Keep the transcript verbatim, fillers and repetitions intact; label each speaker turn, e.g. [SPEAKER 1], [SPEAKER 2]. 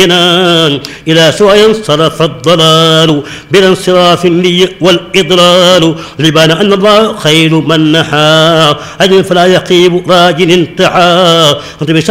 [SPEAKER 1] إلى سوى انصرف الضلال بلا انصراف لي والإضلال لبان أن الله خير من نحى أجل فلا يقيب راجل انتحى